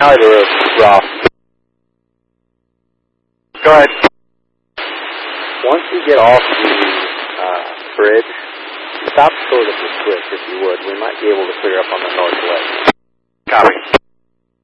Hi there, Ralph. Go ahead. Once you get off the bridge, stop short of the switch if you would. We might be able to clear up on the northwest. Copy.